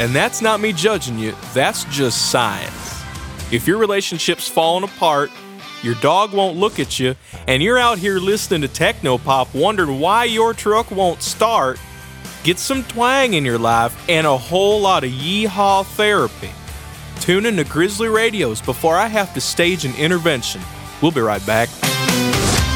And that's not me judging you, that's just science. If your relationship's falling apart, your dog won't look at you, and you're out here listening to Technopop wondering why your truck won't start, get some twang in your life and a whole lot of yeehaw therapy. Tune in to Grizzly Radios before I have to stage an intervention. We'll be right back.